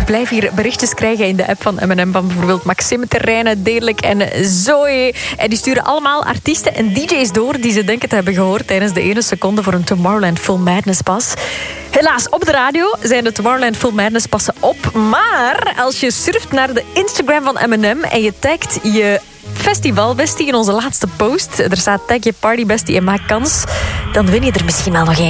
blijf hier berichtjes krijgen in de app van M&M... van bijvoorbeeld Maxime Terreinen, Deerlijk en Zoe. En die sturen allemaal artiesten en DJ's door... die ze denken te hebben gehoord tijdens de 1 seconde... voor een Tomorrowland Full Madness pas. Helaas, op de radio zijn de Tomorrowland Full Madness passen op. Maar als je surft naar de Instagram van M&M... en je tagt je festivalbestie in onze laatste post... er staat tag je partybestie en maak kans... dan win je er misschien wel nog één.